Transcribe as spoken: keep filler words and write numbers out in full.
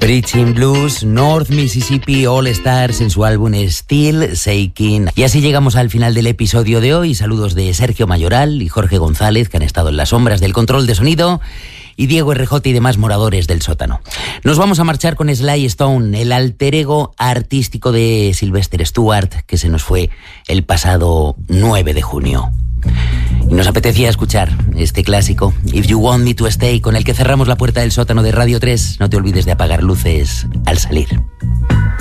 Preaching Blues, North Mississippi All Stars en su álbum Still Shaking. Y así llegamos al final del episodio de hoy. Saludos de Sergio Mayoral y Jorge González, que han estado en las sombras del control de sonido, y Diego R J y demás moradores del sótano. Nos vamos a marchar con Sly Stone, el alter ego artístico de Sylvester Stewart, que se nos fue el pasado nueve de junio. Y nos apetecía escuchar este clásico, If You Want Me to Stay, con el que cerramos la puerta del sótano de Radio tres. No te olvides de apagar luces al salir.